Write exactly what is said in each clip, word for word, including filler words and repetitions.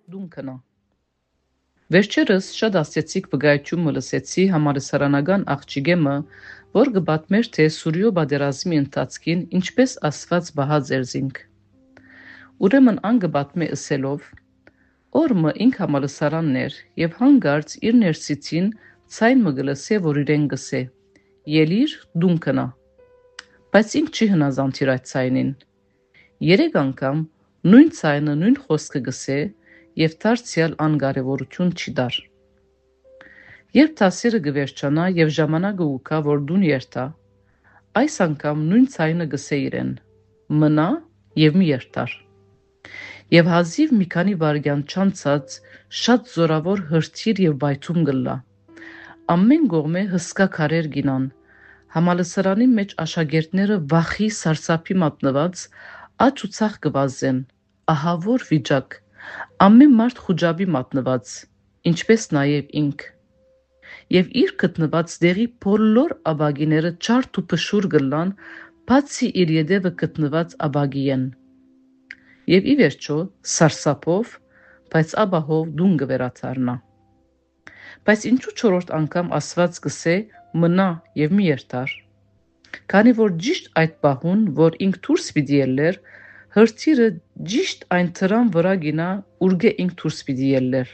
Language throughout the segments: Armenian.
դուն կնա։ Վերջերս շատ ասեցիկ վկայություն մը լսեցի համալսարանական աղջիկեմը, որ գբատմեր թե Սուրիո բادرազմի ընթացքին ինչպես Աստված բահած էր զինք։ Ուրեմն ան գբատմե ըսելով, օրը ինք համալսարաններ եւ հանգարց իր ներսիցին ցայն մը գլսե, որ իրեն գսե. «Ելիր, դուն կնա»։ Բայց ինք չի հնազանդիր այդ ցայնին։ Երեք անգամ նույն ցայնը նույն խոսքը գսե եւ դարձյալ անկարևորություն չի դար։ Երբ տասերը գվերջանա եւ ժամանակը ուքա, որ դուն երթա, այս անգամ նույն ցայնը գսե իրեն. մնա եւ մի երթար։ Եվ հազիվ մի քանի վայրկյան չանցած շատ զորավոր հրթիռ եւ բայթում գլլա։ Ամեն կողմէ հսկա քարեր գինան։ Համալսարանի մեջ աշակերտները վախի սարսափի մատնված աջ ու ցախ կվազեն, ահավոր վիճակ, ամեն մարդ խուջաբի մատնված, ինչպես նաև ինք։ Եվ իր գտնված դեղի բոլոր աբագիները չարդ ու փշուր գլան, բացի իր ետևը գտնված աբագիեն։ Եվ ի վերջո սարսափով, բայց աբահով դուն կվերաթարնա։ Բայց ինչու չորրորդ անգամ Աստված գսե մնա եւ մի երթար։ Քանի որ ճիշտ այդ պահուն, որ ինք դուրս պիտի ելներ, հրթիռը ճիշտ այն թրան վրա գինա, ուրգե ինք դուրս պիտի ելներ։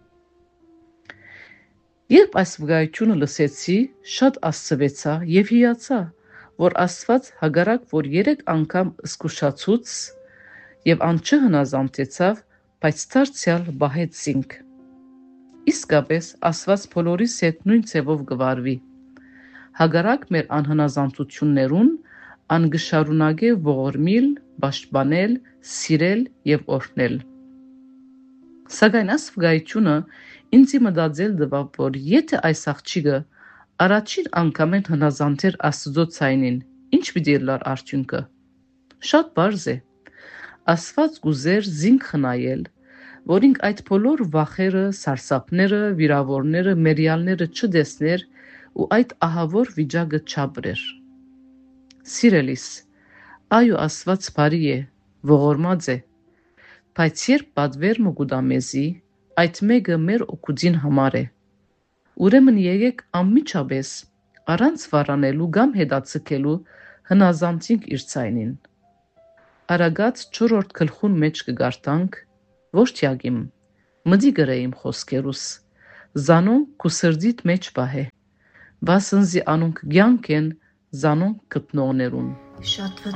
Երբ այս վկայությունը լսեցի, շատ աստծվեցա եւ հիացա, որ Աստված հագարակ որ երեք անգամ զգուշացուց եւ ան չհնազանդեցավ, բայց դարձյալ բահեց զինք։ Իսկապես Աստված բոլորիս հետ նույն ձևով գվարվի։ Հագարակ մեր անհնազանդություններուն ան գշարունակե ողորմիլ, պաշտպանել, սիրել եւ օրհնել։ Սակայն այս վկայությունը ինձ մտածել տվավ, որ եթե այս աղջիկը առաջին անգամ են հնազանդեր Աստծո ցայնին, ինչ պիտի լար արդյունքը։ Շատ բարձ է։ Աստված գուզեր զինք խնայել, որ ինք այդ բոլոր վախերը, սարսափները, վիրավորները, մերյալները չտեսներ ու այդ ահավոր վիճակը չապրեր։ Սիրելիս, այո, Աստված բարի է, ողորմած է, բայց երբ պատվեր մգուտա մեզի, այդ մեկը մեր օգուտին համար է։ Ուրեմն եկեք անմիջապես առանց վարանելու կամ հետաձգելու հնազանդենք իր ցայնին։ Արագած չորրորդ գլխուն մեջ կգարտանք, Որդյագիմ, մդի գրեիմ խոսքերուս, զանոնք քու սրդիդ մեջ պահե, վասնզի անոնք կյանք են զանոնք գտնողներուն։ Շատ